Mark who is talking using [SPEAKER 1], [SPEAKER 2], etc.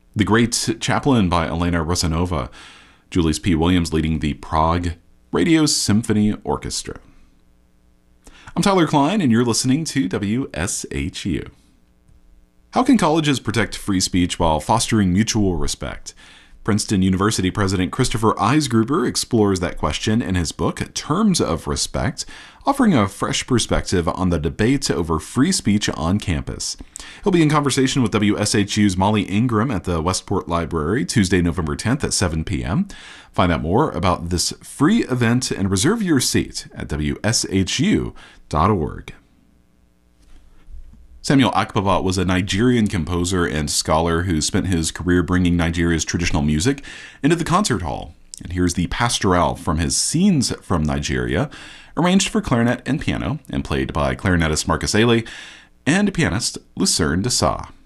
[SPEAKER 1] The Great Chaplain by Elena Rosanova. Julius P. Williams leading the Prague Radio Symphony Orchestra. I'm Tyler Klein, and you're listening to WSHU. How can colleges protect free speech while fostering mutual respect? Princeton University President Christopher Eisgruber explores that question in his book, Terms of Respect, offering a fresh perspective on the debate over free speech on campus. He'll be in conversation with WSHU's Molly Ingram at the Westport Library Tuesday, November 10th at 7 p.m. Find out more about this free event and reserve your seat at WSHU.org. Samuel Akpaba was a Nigerian composer and scholar who spent his career bringing Nigeria's traditional music into the concert hall. And here's the pastorale from his Scenes from Nigeria, arranged for clarinet and piano, and played by clarinetist Marcus Ailey and pianist Lucerne Dessau.